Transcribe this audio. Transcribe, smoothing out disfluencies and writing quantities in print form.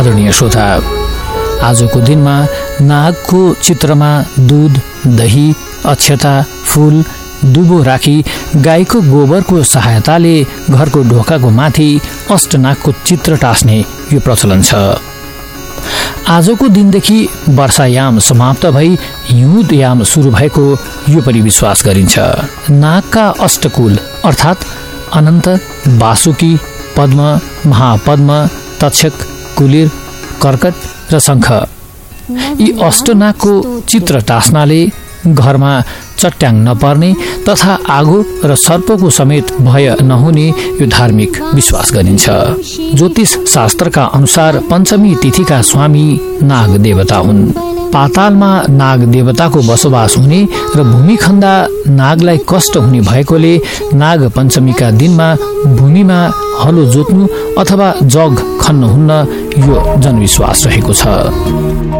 आदरणीय श्रोता, आजको दिनमा नागको चित्रमा दूध, दही, अक्षता, फूल, दुबो राखी गाईको गोबरको सहायताले घरको ढोकाको माथि अष्टनागको चित्र टाँस्ने यो प्रचलन छ। आजको दिनदेखि वर्षायाम समाप्त भई हिउँदयाम सुरु भएको यो पनि विश्वास गरिन्छ। नागका अष्टकुल अर्थात् अनन्त, वासुकी, पद्म, महापद्म, तक्षक, कुलिर, कर्कट र शङ्ख, यी अष्टनागको चित्र टाँस्नाले घरमा चट्याङ नपर्ने तथा आगो र सर्पको समेत भय नहुने यो धार्मिक विश्वास गरिन्छ। ज्योतिष शास्त्रका अनुसार पञ्चमी तिथिका स्वामी नाग देवता हुन्। पातालमा नाग देवताको बसोबास हुने र भूमि खन्दा नागलाई कष्ट हुने भएकोले नाग पञ्चमीका दिनमा भूमिमा हलो जोत्नु अथवा जग खन्नुहुन्न, यो जनविश्वास रहेको छ।